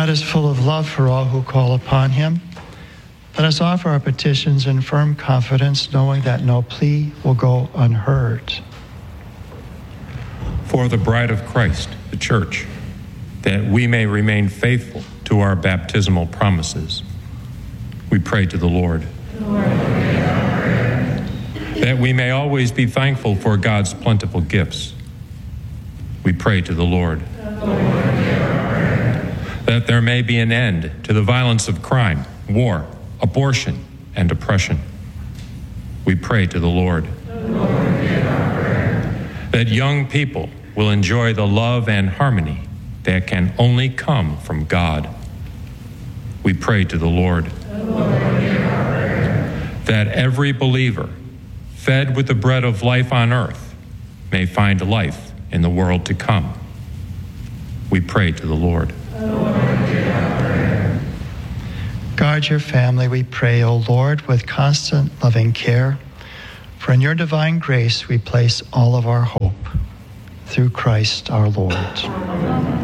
God is full of love for all who call upon him. Let us offer our petitions in firm confidence, knowing that no plea will go unheard. For the bride of Christ, the church, that we may remain faithful to our baptismal promises, we pray to the Lord. That we may always be thankful for God's plentiful gifts, we pray to the Lord. That there may be an end to the violence of crime, war, abortion, and oppression, we pray to the Lord. That young people will enjoy the love and harmony that can only come from God, we pray to the Lord. That every believer, fed with the bread of life on earth, may find life in the world to come, we pray to the Lord. Guard your family, we pray, O Lord, with constant loving care. For in your divine grace we place all of our hope. Through Christ our Lord.